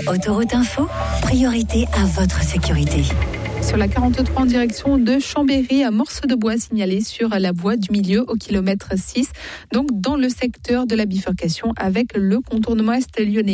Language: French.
Autoroute Info, priorité à votre sécurité. Sur la 43 en direction de Chambéry, un morceau de bois signalé sur la voie du milieu au kilomètre 6, donc dans le secteur de la bifurcation avec le contournement est lyonnais.